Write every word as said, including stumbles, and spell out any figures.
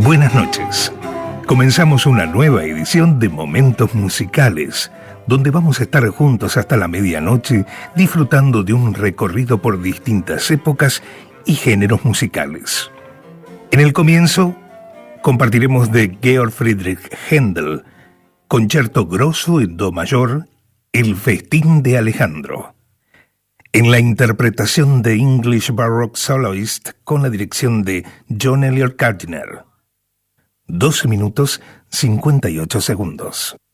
Buenas noches. Comenzamos una nueva edición de Momentos Musicales, donde vamos a estar juntos hasta la medianoche disfrutando de un recorrido por distintas épocas y géneros musicales. En el comienzo, compartiremos de Georg Friedrich Händel, Concierto Grosso en Do mayor, El Festín de Alejandro. En la interpretación de English Baroque Soloist con la dirección de John Eliot Gardiner. doce minutos cincuenta y ocho segundos.